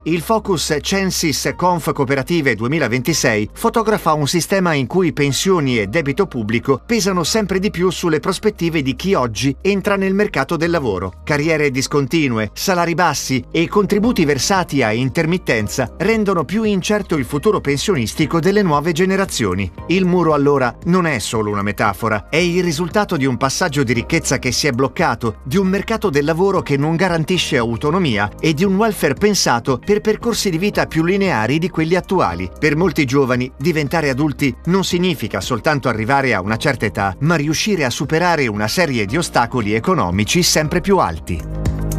Il Focus Censis Conf Cooperative 2026 fotografa un sistema in cui pensioni e debito pubblico pesano sempre di più sulle prospettive di chi oggi entra nel mercato del lavoro. Carriere discontinue, salari bassi e contributi versati a intermittenza rendono più incerto il futuro pensionistico delle nuove generazioni. Il muro allora non è solo una metafora, è il risultato di un passaggio di ricchezza che si è bloccato, di un mercato del lavoro che non garantisce autonomia e di un welfare pensato per percorsi di vita più lineari di quelli attuali. Per molti giovani, diventare adulti non significa soltanto arrivare a una certa età, ma riuscire a superare una serie di ostacoli economici sempre più alti.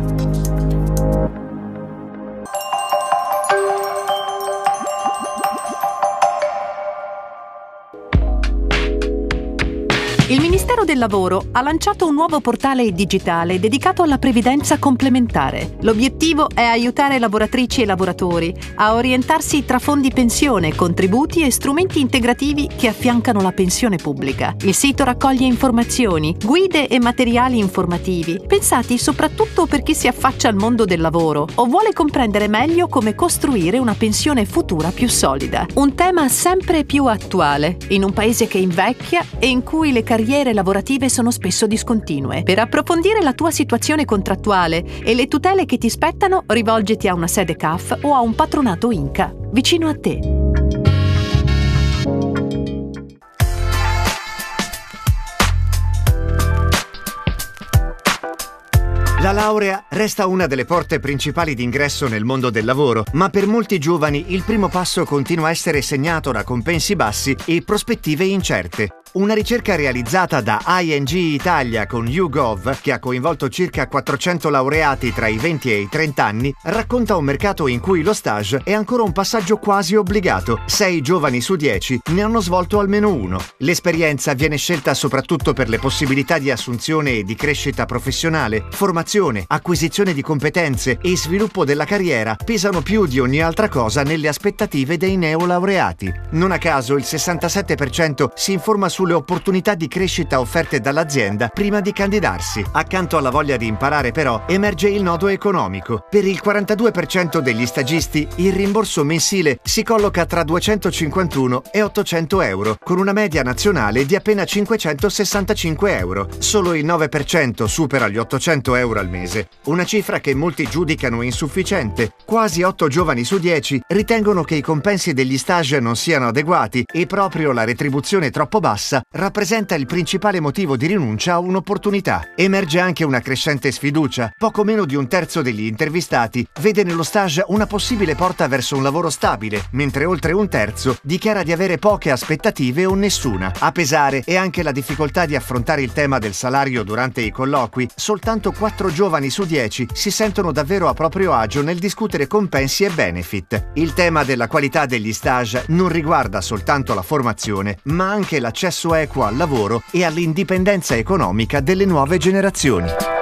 Il Ministero del Lavoro ha lanciato un nuovo portale digitale dedicato alla previdenza complementare. L'obiettivo è aiutare lavoratrici e lavoratori a orientarsi tra fondi pensione, contributi e strumenti integrativi che affiancano la pensione pubblica. Il sito raccoglie informazioni, guide e materiali informativi, pensati soprattutto per chi si affaccia al mondo del lavoro o vuole comprendere meglio come costruire una pensione futura più solida. Un tema sempre più attuale in un paese che invecchia e in cui le carriere lavorative sono spesso discontinue. Per approfondire la tua situazione contrattuale e le tutele che ti spettano, rivolgiti a una sede CAF o a un patronato INCA vicino a te. La laurea resta una delle porte principali d'ingresso nel mondo del lavoro, ma per molti giovani il primo passo continua a essere segnato da compensi bassi e prospettive incerte. Una ricerca realizzata da ING Italia con YouGov, che ha coinvolto circa 400 laureati tra i 20 e i 30 anni, racconta un mercato in cui lo stage è ancora un passaggio quasi obbligato. 6 giovani su 10 ne hanno svolto almeno uno. L'esperienza viene scelta soprattutto per le possibilità di assunzione e di crescita professionale. Formazione, acquisizione di competenze e sviluppo della carriera pesano più di ogni altra cosa nelle aspettative dei neolaureati. Non a caso il 67% si informa sulle opportunità di crescita offerte dall'azienda prima di candidarsi. Accanto alla voglia di imparare però emerge il nodo economico. Per il 42% degli stagisti il rimborso mensile si colloca tra 251 e 800 euro, con una media nazionale di appena 565 euro. Solo il 9% supera gli 800 euro al mese, una cifra che molti giudicano insufficiente. Quasi 8 giovani su 10 ritengono che i compensi degli stage non siano adeguati e proprio la retribuzione troppo bassa rappresenta il principale motivo di rinuncia a un'opportunità. Emerge anche una crescente sfiducia. Poco meno di un terzo degli intervistati vede nello stage una possibile porta verso un lavoro stabile, mentre oltre un terzo dichiara di avere poche aspettative o nessuna. A pesare è anche la difficoltà di affrontare il tema del salario durante i colloqui. Soltanto 4 giovani su 10 si sentono davvero a proprio agio nel discutere compensi e benefit. Il tema della qualità degli stage non riguarda soltanto la formazione, ma anche l'accesso equo al lavoro e all'indipendenza economica delle nuove generazioni.